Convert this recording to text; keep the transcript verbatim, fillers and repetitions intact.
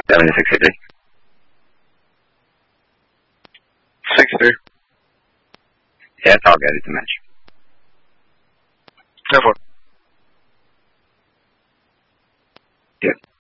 seventy-six eighty. six three. Yeah, it's all good. It's a match. Go for it. Yeah.